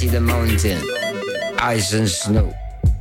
See the mountain, ice and snow.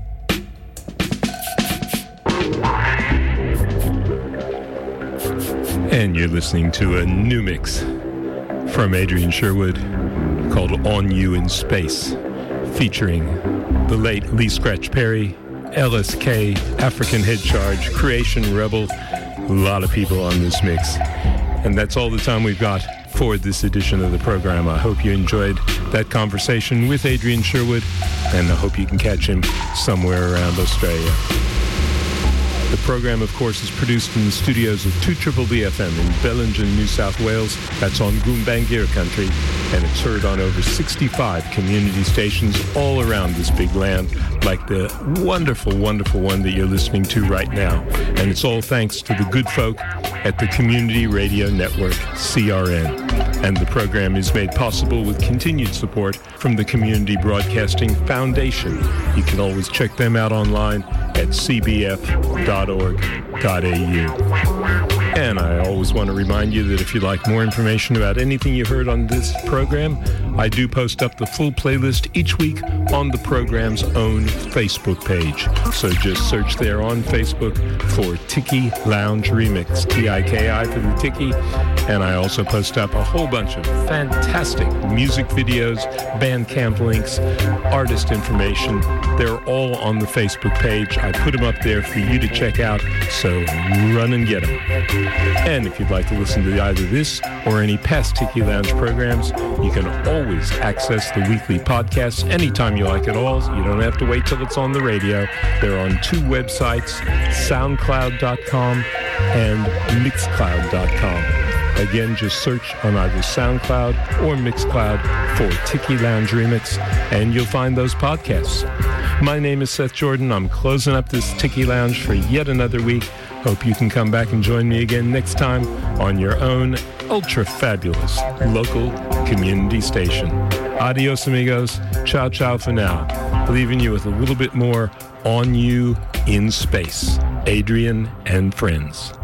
And you're listening to a new mix from Adrian Sherwood called On You in Space, featuring the late Lee Scratch Perry, LSK, African Head Charge, Creation Rebel, a lot of people on this mix. And that's all the time we've got for this edition of the program. I hope you enjoyed that conversation with Adrian Sherwood, and I hope you can catch him somewhere around Australia. The program, of course, is produced in the studios of 2BBB FM in Bellingen, New South Wales. That's on Goombangir country, and it's heard on over 65 community stations all around this big land, like the wonderful, wonderful one that you're listening to right now. And it's all thanks to the good folk at the Community Radio Network, CRN. And the program is made possible with continued support from the Community Broadcasting Foundation. You can always check them out online at cbf.org.au. And I always want to remind you that if you'd like more information about anything you heard on this program, I do post up the full playlist each week on the program's own Facebook page. So just search there on Facebook for Tiki Lounge Remix, T-I-K-I for the Tiki. And I also post up a whole bunch of fantastic music videos, Bandcamp links, artist information. They're all on the Facebook page. I put them up there for you to check out, so run and get them. And if you'd like to listen to either this or any past Tiki Lounge programs, you can always access the weekly podcasts anytime you like at all. You don't have to wait till it's on the radio. They're on two websites, soundcloud.com and mixcloud.com. Again, just search on either SoundCloud or Mixcloud for Tiki Lounge Remix, and you'll find those podcasts. My name is Seth Jordan. I'm closing up this Tiki Lounge for yet another week. Hope you can come back and join me again next time on your own ultra-fabulous local community station. Adios, amigos. Ciao, ciao for now. Leaving you with a little bit more On You in Space. Adrian and Friends.